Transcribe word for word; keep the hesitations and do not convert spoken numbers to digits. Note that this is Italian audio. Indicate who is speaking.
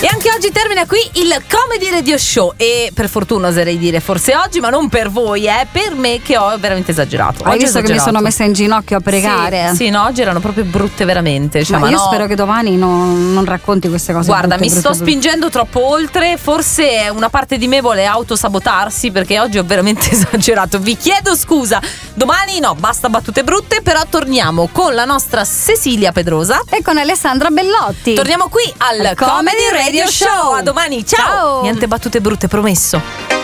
Speaker 1: E anche oggi termina qui il Comedy Radio Show. E per fortuna oserei dire forse oggi, ma non per voi, eh, per me che ho veramente esagerato.
Speaker 2: Hai
Speaker 1: oggi
Speaker 2: visto che mi sono messa in ginocchio a pregare?
Speaker 1: Sì, sì, no, oggi erano proprio brutte veramente, cioè,
Speaker 2: ma,
Speaker 1: ma
Speaker 2: io
Speaker 1: no.
Speaker 2: spero che domani non, non racconti queste cose.
Speaker 1: Guarda,
Speaker 2: brutte,
Speaker 1: mi
Speaker 2: brutte,
Speaker 1: sto
Speaker 2: brutte.
Speaker 1: spingendo troppo oltre. Forse una parte di me vuole autosabotarsi, perché oggi ho veramente esagerato. Vi chiedo scusa. Domani no, basta battute brutte. Però torniamo con la nostra Cecilia Pedrosa
Speaker 2: e con Alessandra Bellotti.
Speaker 1: Torniamo qui al, al Comedy Radio Show. A domani, ciao.
Speaker 2: Ciao.
Speaker 1: Niente battute brutte, promesso.